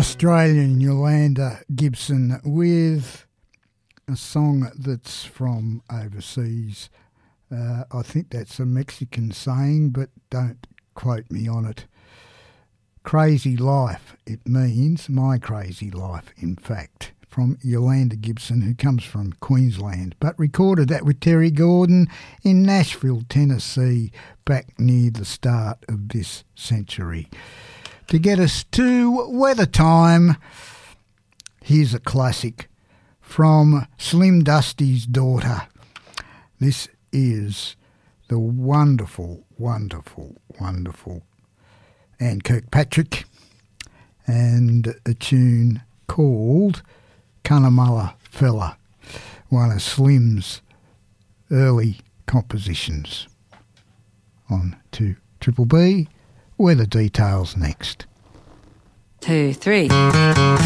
Australian Yolanda Gibson with a song that's from overseas. I think that's a Mexican saying, but don't quote me on it. Crazy Life, it means my crazy life, in fact, from Yolanda Gibson, who comes from Queensland, but recorded that with Terry Gordon in Nashville, Tennessee, back near the start of this century. To get us to weather time, here's a classic from Slim Dusty's Daughter. This is the wonderful, wonderful, wonderful Anne Kirkpatrick, and a tune called Cunnamulla Fella, one of Slim's early compositions. On to Triple B, weather details next. 2, 3.